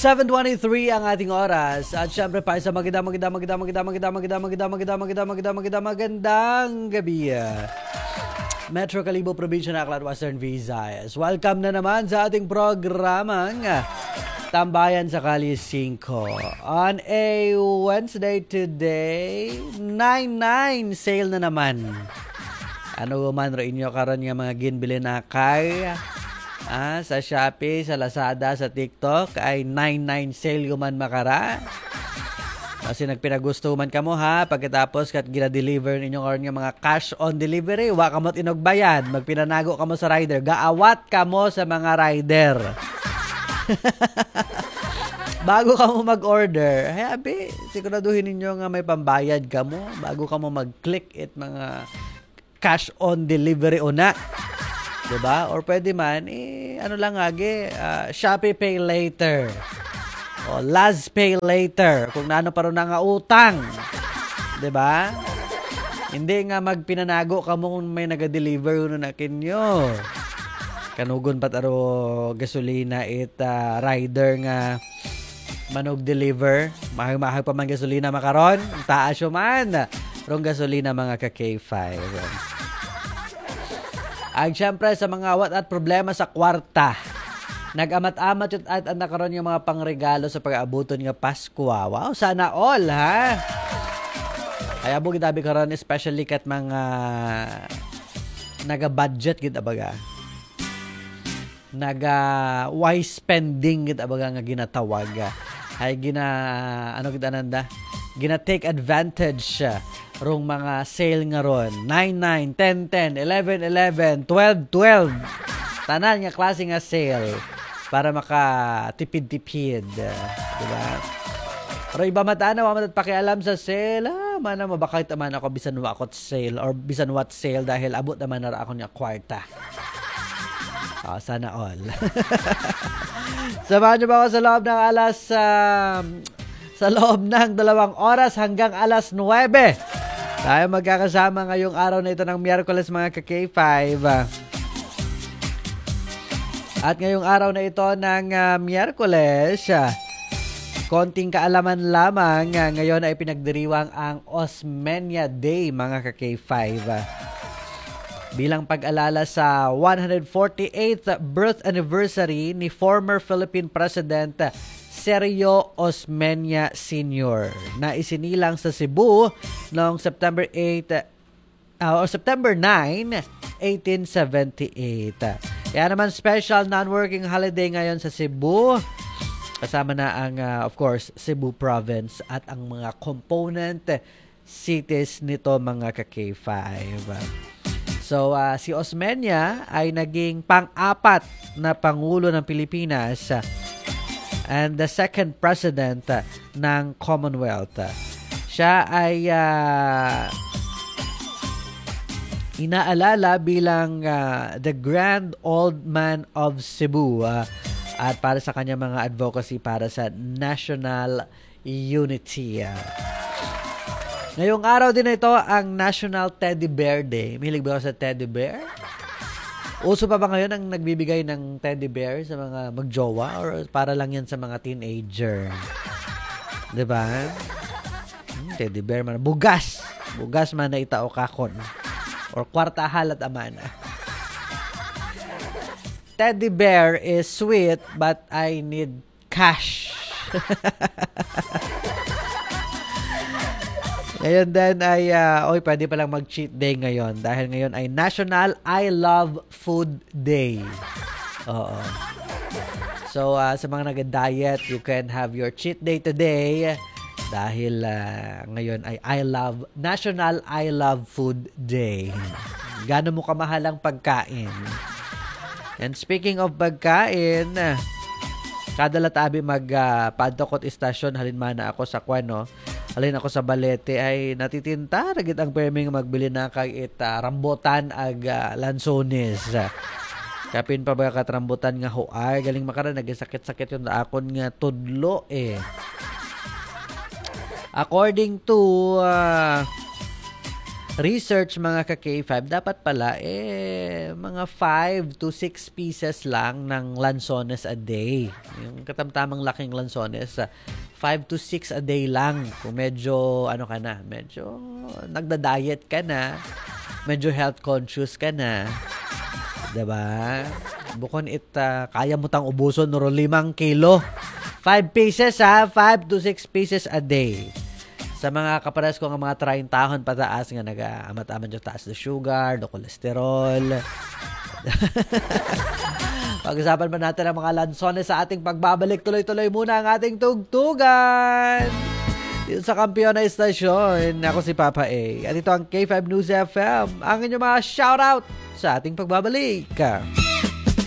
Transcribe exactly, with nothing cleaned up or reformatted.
seven twenty-three ang ating oras. At syempre pa sa maganda, maganda, maganda, maganda, maganda, maganda, maganda, maganda, maganda, maganda, maganda, magandang gabi. Metro Calibo Provincia na Aklan, Western Visayas. Welcome na naman sa ating programang Tambayan sa Kali cinco. On a Wednesday today, nine nine sale na naman. Ano man ro inyo karon nga mga ginbili na kay ah, sa Shopee, sa Lazada, sa TikTok ay nine nine sale man makara. Kasi nagpinagusto man kamo ha, pagkatapos kat gina-deliver ninyo karon nga mga cash on delivery, wa kamo tinogbayan, magpinanago kamo sa rider, gaawat kamo sa mga rider. Bago kamo mag-order, habi, siguraduhin ninyo nga may pambayad kamo bago kamo mag-click it mga cash on delivery una. Diba? Or pwede man, eh, ano lang agi, uh, Shopee Pay Later. O Laz Pay Later. Kung naano pa rin nga utang. Diba? Hindi nga magpinanago ka mo kung may naga-deliver uno na kinyo. Kanugon pa taro gasolina it uh, rider nga manog deliver. Mahal-mahal pa man gasolina makaron. Taas yo man. Rong gasolina mga ka K five. Ang syempre sa mga awat at problema sa kwarta. Nag-amat-amat yun at ang nakaroon yung mga pangregalo sa pag-aabuton nga Pasko. Wow, sana all ha. Kaya mo gitabi karon especially kat mga naga-budget gid abaga. Naga-wise spending gid abaga nga ginatawag. Ay gina ano gid ananda? Gina-take advantage rong mga sale nga ron. nine nine, ten ten, eleven eleven, twelve twelve. Tanan nga klase nga sale para makatipid-tipid. Diba? Pero iba mata na, wamatat pakialam sa sale. Ah, mana mabakit naman ako bisan wakot sale or bisan what sale dahil abot naman na ako niya kwarta. Oh, sana all. Samahan niyo ba ako sa loob ng alas uh, sa loob ng dalawang oras hanggang alas nuwebe. Tayo magkakasama ngayong araw na ito ng Miyerkules mga ka K five. At ngayong araw na ito ng uh, Miyerkules, uh, konting kaalaman lamang, uh, ngayon ay pinagdiriwang ang Osmeña Day mga ka K five. Uh, bilang pag-alala sa one hundred forty-eighth birth anniversary ni former Philippine President Sergio Osmeña Senior na isinilang sa Cebu noong September eighth uh, or September ninth, eighteen seventy-eight. Kaya naman special non-working holiday ngayon sa Cebu. Kasama na ang uh, of course Cebu Province at ang mga component cities nito mga ka K five. So uh, si Osmeña ay naging pang-apat na pangulo ng Pilipinas and the second president uh, ng Commonwealth. Siya ay uh, inaalala bilang uh, the Grand Old Man of Cebu uh, at para sa kanya mga advocacy para sa national unity. Uh. Ngayong araw din ito ang National Teddy Bear Day. Mahilig ba ako sa teddy bear? Uso pa ba ngayon ang nagbibigay ng teddy bear sa mga magjowa or para lang yan sa mga teenager? Diba? Hmm, teddy bear man. Bugas. Bugas man na itao kakon. Or kwarta halat amana. Teddy bear is sweet but I need cash. Ngayon din ay, uh, oy, pwede palang mag-cheat day ngayon dahil ngayon ay National I Love Food Day. Oo. So, uh, sa mga nag-diet, you can have your cheat day today dahil uh, ngayon ay I Love, National I Love Food Day. Gaano mo kamahal ang pagkain? And speaking of pagkain, kada latabi mag-padtokot uh, istasyon, halinmana ako sa Kwano, halin ako sa Balete ay natitinta ragit ang perming magbili na kay it uh, rambutan ag uh, lansones. Kapin pa ba kat rambutan nga huay galing makara nagisakit-sakit yung akon nga tudlo eh. According to uh, research mga ka-K five, dapat pala eh mga five to six pieces lang ng lansones a day. Yung katamtamang laking lansones, five to six a day lang. Kung medyo ano ka na, medyo nagda-diet ka na, medyo health conscious ka na. Diba? Bukon it, uh, kaya mo tang ubuson nuro limang kilo. Five pieces ha, five to six pieces a day. Sa mga kapares ko ng mga trahintahon pataas nga naga-amat-amat yung taas na sugar, do kolesterol. Pag-usapan pa natin ang mga lansones sa ating pagbabalik. Tuloy-tuloy muna ang ating tugtugan. Dito sa Kampiyon na Istasyon, ako si Papa A. At ito ang K five News F M, ang inyong mga shoutout sa ating pagbabalik.